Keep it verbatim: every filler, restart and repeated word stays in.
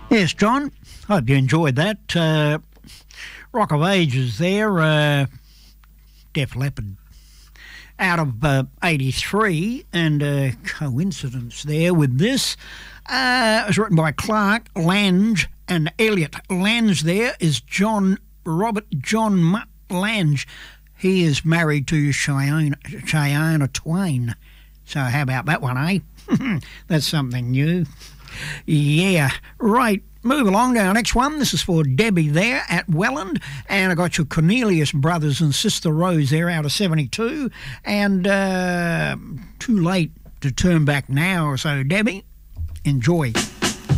Yes, John. Hope you enjoyed that. Uh, Rock of Ages there, uh, Def Leppard. Out of uh, eighty-three, and a coincidence there with this. Uh, it was written by Clark, Lange, and Elliot. Lange there is John Robert John Mutt Lange. He is married to Cheyenne, Cheyenne Twain. So how about that one, eh? That's something new. Yeah, right. Move along to our next one. This is for Debbie there at Welland. And I got your Cornelius brothers and sister Rose there out of seventy-two. And uh, too late to turn back now. So, Debbie, enjoy.